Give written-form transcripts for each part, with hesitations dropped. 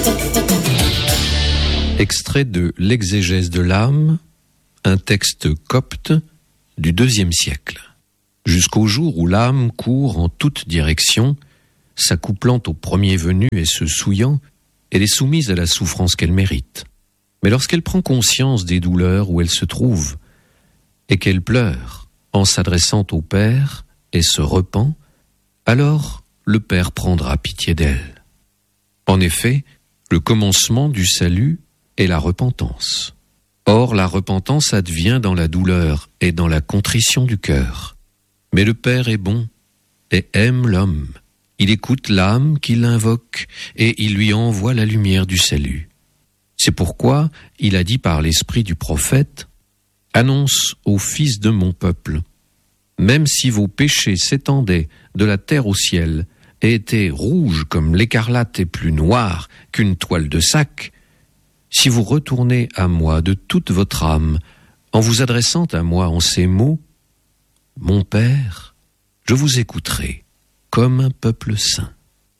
Extrait de l'Exégèse de l'âme, un texte copte du IIe siècle. Jusqu'au jour où l'âme court en toutes directions, s'accouplant au premier venu et se souillant, elle est soumise à la souffrance qu'elle mérite. Mais lorsqu'elle prend conscience des douleurs où elle se trouve, et qu'elle pleure en s'adressant au Père et se repent, alors le Père prendra pitié d'elle. En effet, le commencement du salut est la repentance. Or, la repentance advient dans la douleur et dans la contrition du cœur. Mais le Père est bon et aime l'homme. Il écoute l'âme qui l'invoque et il lui envoie la lumière du salut. C'est pourquoi il a dit par l'esprit du prophète « Annonce aux fils de mon peuple, même si vos péchés s'étendaient de la terre au ciel et étaient rouges comme l'écarlate et plus noirs qu'une toile de sac, si vous retournez à moi de toute votre âme, en vous adressant à moi en ces mots, mon Père, je vous écouterai comme un peuple saint.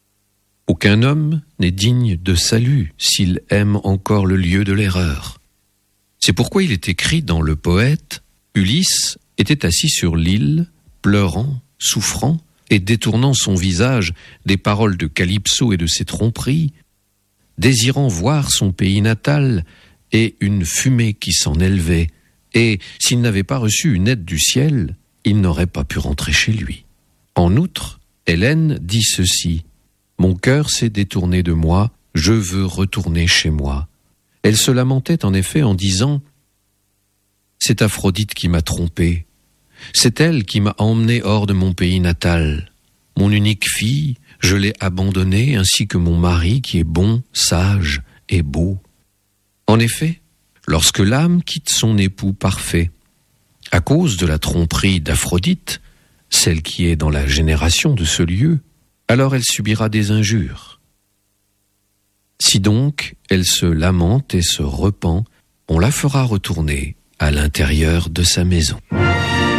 Aucun homme n'est digne de salut s'il aime encore le lieu de l'erreur. C'est pourquoi il est écrit dans le poète, Ulysse était assis sur l'île, pleurant, souffrant, et détournant son visage des paroles de Calypso et de ses tromperies, désirant voir son pays natal et une fumée qui s'en élevait, et s'il n'avait pas reçu une aide du ciel, il n'aurait pas pu rentrer chez lui. En outre, Hélène dit ceci, « Mon cœur s'est détourné de moi, je veux retourner chez moi. » Elle se lamentait en effet en disant, « C'est Aphrodite qui m'a trompé, c'est elle qui m'a emmené hors de mon pays natal. Mon unique fille, je l'ai abandonnée, ainsi que mon mari qui est bon, sage et beau. » En effet, lorsque l'âme quitte son époux parfait, à cause de la tromperie d'Aphrodite, celle qui est dans la génération de ce lieu, alors elle subira des injures. Si donc elle se lamente et se repent, on la fera retourner à l'intérieur de sa maison.